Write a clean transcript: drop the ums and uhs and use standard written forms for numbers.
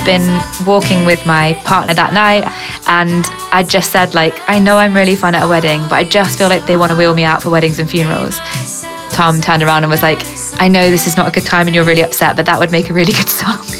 been walking with my partner that night, and I just said, like, I know I'm really fun at a wedding, but I just feel like they want to wheel me out for weddings and funerals. Tom turned around and was like, I know this is not a good time and you're really upset, but that would make a really good song.